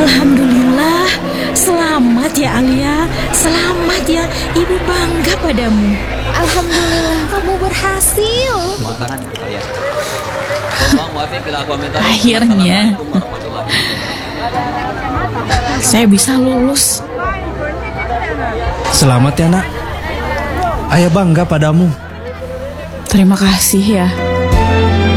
Alhamdulillah, selamat ya Alia, selamat ya, ibu bangga padamu. Alhamdulillah kamu berhasil. Akhirnya saya bisa lulus. Selamat ya nak. Ayah bangga padamu. Terima kasih ya.